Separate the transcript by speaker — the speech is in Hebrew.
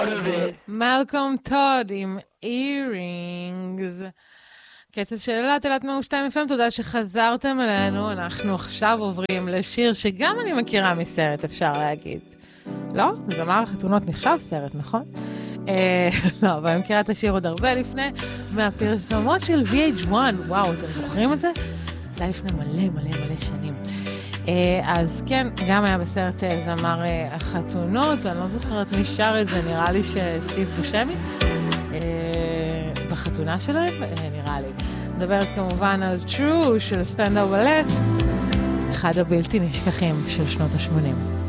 Speaker 1: מלקום טוד עם אירינגס. קצב של אלת 102 FM, תודה שחזרתם אלינו. אנחנו עכשיו עוברים לשיר שגם אני מכירה מסרט, אפשר להגיד. לא? זמר החתונות נחשב סרט, נכון? לא, אבל אני מכירה את השיר עוד הרבה לפני, מהפרסומות של VH1. וואו, אתם זוכרים את זה? זה היה לפני מלא שנים. אז כן, גם היה בסרט זמר החתונות, אני לא זוכרת מי שר את זה, נראה לי שסטיב בושמי בחתונה שלהם, נראה לי. מדברת כמובן על True של ספנדר בלט, אחד הבלתי נשכחים של שנות ה-80.